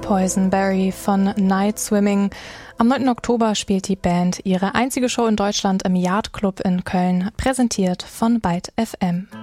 Poisonberry von Night Swimming. Am 9. Oktober spielt die Band ihre einzige Show in Deutschland im Yard Club in Köln, präsentiert von Byte FM.